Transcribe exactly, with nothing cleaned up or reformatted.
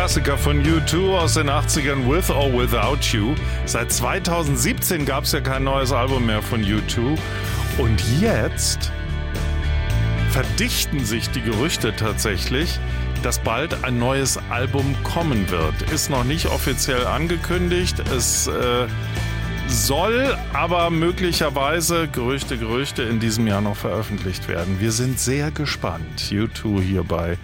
Klassiker von U zwei aus den achtzigern, With or Without You. Seit zweitausendsiebzehn gab es ja kein neues Album mehr von U zwei. Und jetzt verdichten sich die Gerüchte tatsächlich, dass bald ein neues Album kommen wird. Ist noch nicht offiziell angekündigt. Es äh, soll aber möglicherweise, Gerüchte, Gerüchte, in diesem Jahr noch veröffentlicht werden. Wir sind sehr gespannt. U zwei hier bei